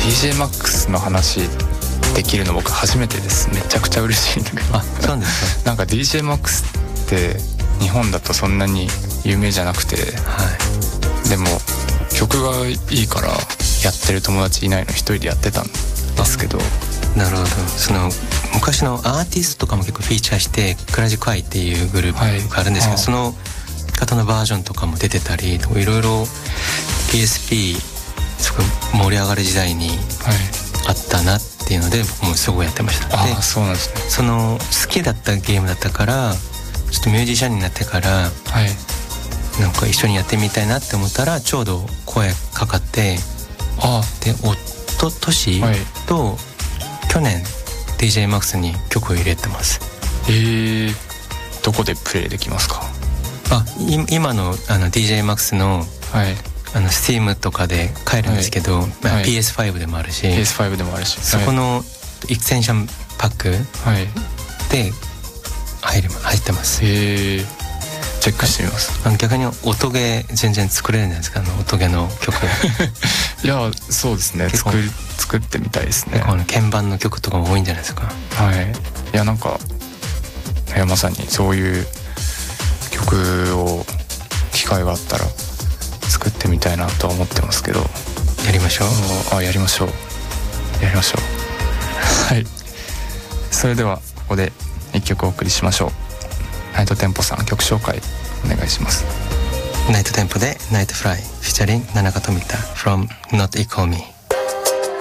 DJMAX の話できるの僕初めてです。めちゃくちゃ嬉しいんだけど。 あ、そうなんですか。 なんか DJMAX って日本だとそんなに有名じゃなくて、 はい、 でも曲がいいからやってる友達いないの一人でやってたんですけど。 なるほど。その昔のアーティストとかも結構フィーチャーして、クラジクアイっていうグループがあるんですけど、その方のバージョンとかも出てたり、いろいろ PSP すごい盛り上がる時代にあったなっていうので、僕もすごいやってました。 ああ、そうなんですね。 その好きだったゲームだったから、ちょっとミュージシャンになってから、 はい、 なんか一緒にやってみたいなって思ったらちょうど声かかって、で一昨年と去年 DJMAX に曲を入れてます。 どこでプレイできますか？ 今のDJMAX の、 はい、 Steam とかで買えるんですけど、 はい、 PS5 でもあるし、 PS5 でもあるし、 そこのエクステンションパックで入ってます。 チェックしてみます。 逆に音ゲー全然作れるんじゃないですか、音ゲーの曲いや、そうですね、作ってみたいですね。 鍵盤の曲とかも多いんじゃないですか。 はい、いや、なんかまさにそういう曲を機会があったら作ってみたいなとは思ってますけど。 やりましょう。 やりましょう。はい、それではここで一曲お送りしましょう。ナイトテンポさん、曲紹介お願いします。 ナイトテンポでナイトフライフィーチャリング田中富田 from Not Equal Me。